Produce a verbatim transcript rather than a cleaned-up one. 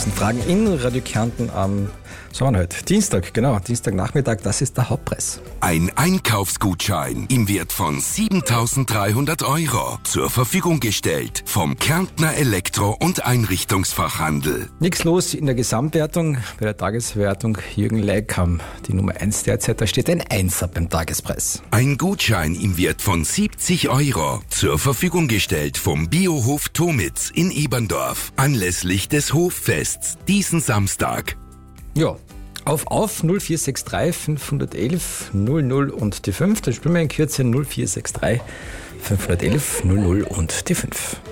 heißen Fragen in Radio Kärnten am, so haben wir heute, Dienstag, genau, Dienstagnachmittag, das ist der Hauptpreis. Ein Einkaufsgutschein im Wert von siebentausenddreihundert Euro zur Verfügung gestellt vom Kärntner Elektro- und Einrichtungsfachhandel. Nichts los in der Gesamtwertung. Bei der Tageswertung Jürgen Leikam, die Nummer eins derzeit, da steht ein Einser beim Tagespreis. Ein Gutschein im Wert von siebzig Euro zur Verfügung gestellt vom Biohof Tomitz in Eberndorf anlässlich des Hoffests diesen Samstag. Ja, auf auf null vier sechs drei fünf eins eins null null und die fünf, dann spielen wir in Kürze null vier sechs drei fünf eins eins null null und die fünf.